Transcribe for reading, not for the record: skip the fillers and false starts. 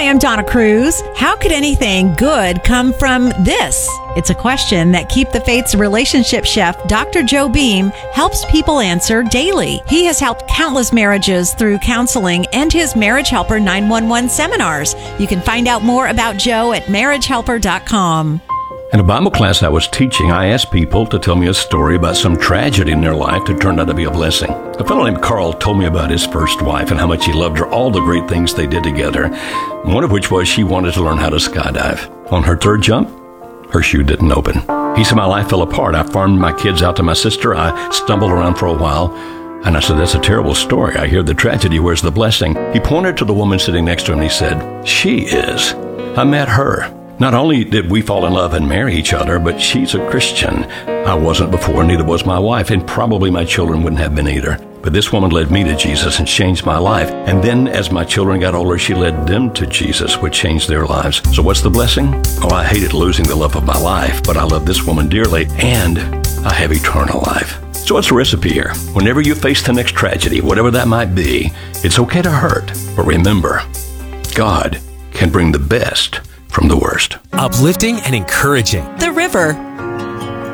Hi, I'm Donna Cruz. How could anything good come from this? It's a question that Keep the Faith's relationship chef, Dr. Joe Beam, helps people answer daily. He has helped countless marriages through counseling and his Marriage Helper 911 seminars. You can find out more about Joe at marriagehelper.com. In a Bible class I was teaching, I asked people to tell me a story about some tragedy in their life that turned out to be a blessing. A fellow named Carl told me about his first wife and how much he loved her, all the great things they did together, one of which was she wanted to learn how to skydive. On her third jump, her shoe didn't open. He said, my life fell apart. I farmed my kids out to my sister. I stumbled around for a while. And I said, that's a terrible story. I hear the tragedy. Where's the blessing? He pointed to the woman sitting next to him and he said, she is. I met her. Not only did we fall in love and marry each other, but she's a Christian. I wasn't before, neither was my wife, and probably my children wouldn't have been either. But this woman led me to Jesus and changed my life. And then as my children got older, she led them to Jesus, which changed their lives. So what's the blessing? Oh, I hated losing the love of my life, but I love this woman dearly, and I have eternal life. So what's the recipe here? Whenever you face the next tragedy, whatever that might be, it's okay to hurt. But remember, God can bring the best from the worst. Uplifting and encouraging. The River.